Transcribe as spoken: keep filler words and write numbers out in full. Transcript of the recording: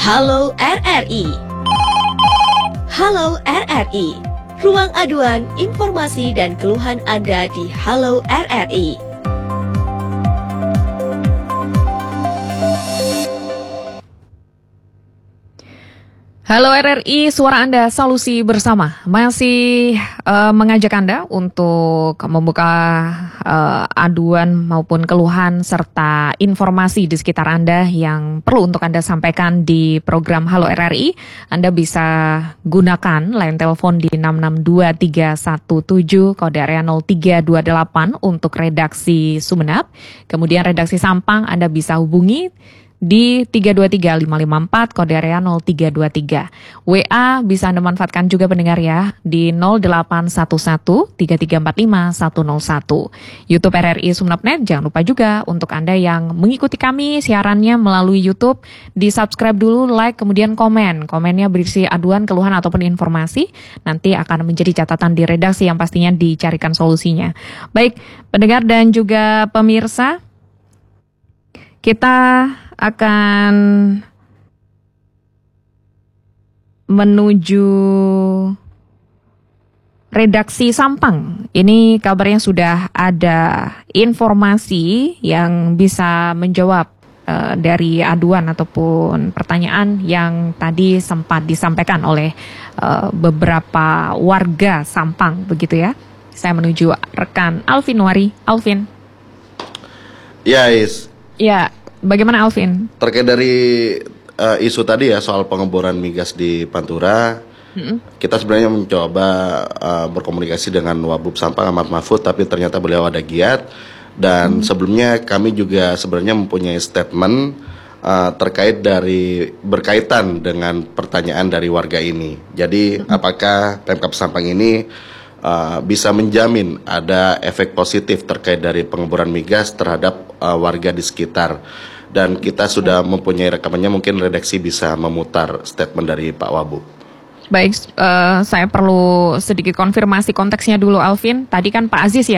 Halo R R I. Halo R R I. Ruang aduan, informasi dan keluhan Anda di Halo R R I. Halo R R I, suara Anda, solusi bersama. Masih uh, mengajak Anda untuk membuka uh, aduan maupun keluhan serta informasi di sekitar Anda yang perlu untuk Anda sampaikan di program Halo R R I. Anda bisa gunakan line telepon di enam enam dua tiga satu tujuh, kode area nol tiga dua delapan untuk redaksi Sumeneb. Kemudian redaksi Sampang Anda bisa hubungi di tiga dua tiga lima lima empat, kode area nol tiga dua tiga. W A bisa Anda manfaatkan juga pendengar ya di nol delapan satu satu tiga tiga empat lima satu nol satu. YouTube R R I Sumeneb Net, jangan lupa juga untuk Anda yang mengikuti kami siarannya melalui YouTube, di subscribe dulu, like, kemudian komen. Komennya berisi aduan, keluhan ataupun informasi, nanti akan menjadi catatan di redaksi yang pastinya dicarikan solusinya. Baik, pendengar dan juga pemirsa, kita akan menuju redaksi Sampang. Ini kabarnya sudah ada informasi yang bisa menjawab uh, dari aduan ataupun pertanyaan yang tadi sempat disampaikan oleh uh, beberapa warga Sampang, begitu ya. Saya menuju rekan Alvin Wari. Alvin. Ya, Is. Ya. Bagaimana Alvin? Terkait dari uh, isu tadi ya soal pengeboran migas di Pantura, mm-hmm. kita sebenarnya mencoba uh, berkomunikasi dengan Wabub Sampang Ahmad Mahfud, tapi ternyata beliau ada giat. Dan mm-hmm. sebelumnya kami juga sebenarnya mempunyai statement uh, terkait dari berkaitan dengan pertanyaan dari warga ini. Jadi mm-hmm. apakah Pemkab Sampang ini uh, bisa menjamin ada efek positif terkait dari pengeboran migas terhadap uh, warga di sekitar? Dan kita sudah mempunyai rekamannya, mungkin redaksi bisa memutar statement dari Pak Wabub. Baik, uh, saya perlu sedikit konfirmasi konteksnya dulu Alvin. Tadi kan Pak Aziz ya